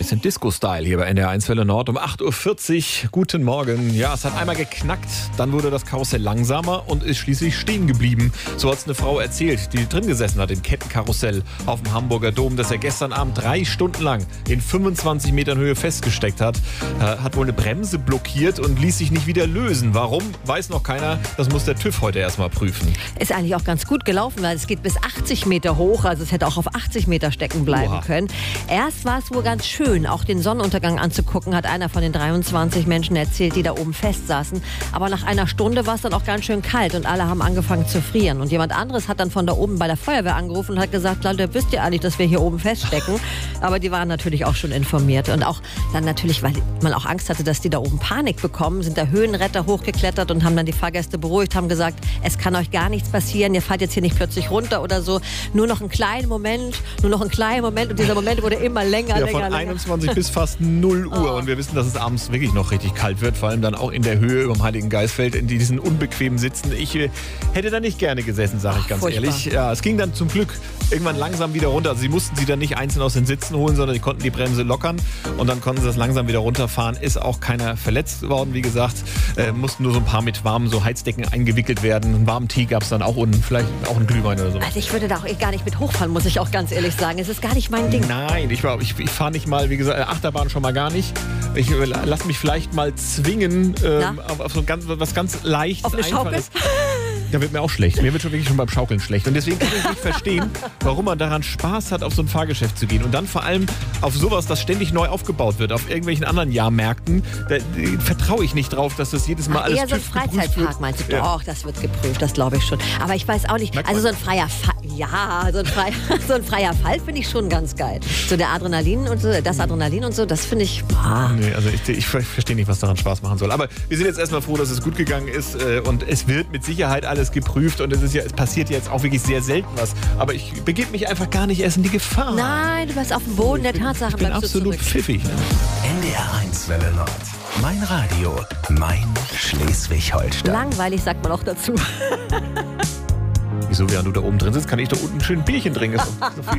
Bisschen Disco-Style hier bei NDR1 Welle Nord um 8.40 Uhr. Guten Morgen. Ja, es hat einmal geknackt, dann wurde das Karussell langsamer und ist schließlich stehen geblieben. So hat es eine Frau erzählt, die drin gesessen hat im Kettenkarussell auf dem Hamburger Dom, das er gestern Abend 3 Stunden lang in 25 Metern Höhe festgesteckt hat. Hat wohl eine Bremse blockiert und ließ sich nicht wieder lösen. Warum? Weiß noch keiner. Das muss der TÜV heute erstmal prüfen. Ist eigentlich auch ganz gut gelaufen, weil es geht bis 80 Meter hoch. Also es hätte auch auf 80 Meter stecken bleiben können. Erst war es wohl ganz schön, auch den Sonnenuntergang anzugucken, hat einer von den 23 Menschen erzählt, die da oben festsaßen. Aber nach einer Stunde war es dann auch ganz schön kalt und alle haben angefangen zu frieren. Und jemand anderes hat dann von da oben bei der Feuerwehr angerufen und hat gesagt, Leute, wisst ihr eigentlich, dass wir hier oben feststecken? Aber die waren natürlich auch schon informiert. Und auch dann natürlich, weil man auch Angst hatte, dass die da oben Panik bekommen, sind da Höhenretter hochgeklettert und haben dann die Fahrgäste beruhigt, haben gesagt, es kann euch gar nichts passieren, ihr fahrt jetzt hier nicht plötzlich runter oder so. Nur noch einen kleinen Moment. Und dieser Moment wurde immer länger. Von 21 bis fast 0 Uhr. Und wir wissen, dass es abends wirklich noch richtig kalt wird. Vor allem dann auch in der Höhe über dem Heiligen Geistfeld, in diesen unbequemen Sitzen. Ich hätte da nicht gerne gesessen, sage ich ganz ehrlich. Ja, es ging dann zum Glück irgendwann langsam wieder runter. Also sie mussten sie dann nicht einzeln aus den Sitzen holen, sondern die konnten die Bremse lockern. Und dann konnten sie das langsam wieder runterfahren. Ist auch keiner verletzt worden, wie gesagt. Mussten nur so ein paar mit warmen Heizdecken eingewickelt werden. Einen warmen Tee gab es dann auch unten. Vielleicht auch einen Glühwein oder so. Also ich würde da auch gar nicht mit hochfahren, muss ich auch ganz ehrlich sagen. Es ist gar nicht mein Ding. Nein, ich fahre nicht mal, wie gesagt, Achterbahn schon mal gar nicht. Ich lasse mich vielleicht mal zwingen auf so was ganz Leichtes. Auf eine Schaukel? Da wird mir auch schlecht. Mir wird wirklich schon beim Schaukeln schlecht. Und deswegen kann ich nicht verstehen, warum man daran Spaß hat, auf so ein Fahrgeschäft zu gehen. Und dann vor allem auf sowas, das ständig neu aufgebaut wird, auf irgendwelchen anderen Jahrmärkten. Da vertraue ich nicht drauf, dass das jedes Mal alles eher so ein Freizeitpark, meinst du? Ja. Doch, das wird geprüft, das glaube ich schon. Aber ich weiß auch nicht, also so ein freier Fall, so ein freier Fall finde ich schon ganz geil. So der Adrenalin und so, das Adrenalin und so, das finde ich... Nee, also ich verstehe nicht, was daran Spaß machen soll. Aber wir sind jetzt erstmal froh, dass es gut gegangen ist. Und es wird mit Sicherheit alles geprüft. Und es passiert jetzt auch wirklich sehr selten was. Aber ich begebe mich einfach gar nicht erst in die Gefahr. Nein, du bist auf dem Boden der Tatsache. Ich bin absolut pfiffig. NDR1 Welle Nord. Mein Radio, mein Schleswig-Holstein. Langweilig sagt man auch dazu. Wieso, während du da oben drin sitzt, kann ich da unten schön ein Bierchen trinken.